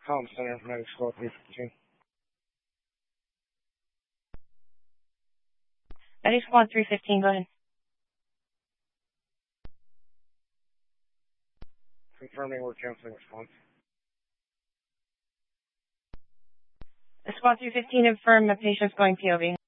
Comm Center, Medic Squad 315. Medic Squad 315, go ahead. Confirming we're canceling response. Squad 315, confirm the patient's going POV.